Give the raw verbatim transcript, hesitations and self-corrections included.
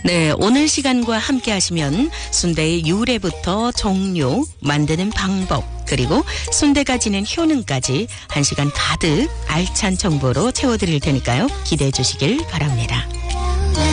네, 오늘 시간과 함께 하시면 순대의 유래부터 종류, 만드는 방법, 그리고 순대가 지닌 효능까지 한 시간 가득 알찬 정보로 채워드릴 테니까요. 기대해 주시길 바랍니다.